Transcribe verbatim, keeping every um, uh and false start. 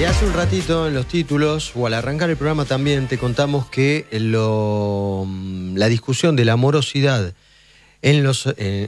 Y hace un ratito en los títulos, o al arrancar el programa también, te contamos que lo, la discusión de la morosidad en los, en,